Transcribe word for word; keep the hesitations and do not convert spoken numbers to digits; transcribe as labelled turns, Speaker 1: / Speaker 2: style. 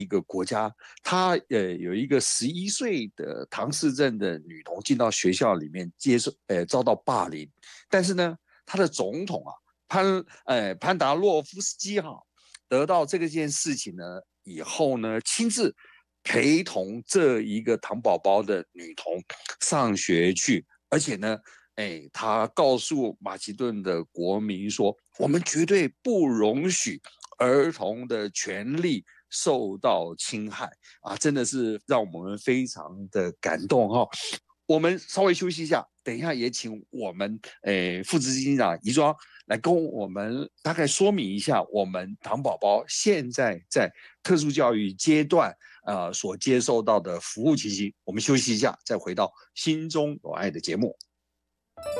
Speaker 1: 他呃有一个十一岁的唐氏症的女童进到学校里面接受呃遭到霸凌，但是呢，他的总统啊潘呃潘达洛夫斯基哈、啊、得到这个件事情呢以后呢，亲自陪同这一个糖宝宝的女童上学去，而且呢。哎，他告诉马其顿的国民说：“我们绝对不容许儿童的权利受到侵害啊！”真的是让我们非常的感动哈、哦。我们稍微休息一下，等一下也请我们诶副执行长宜庄来跟我们大概说明一下我们糖宝宝现在在特殊教育阶段呃所接受到的服务情形。我们休息一下，再回到心中有爱的节目。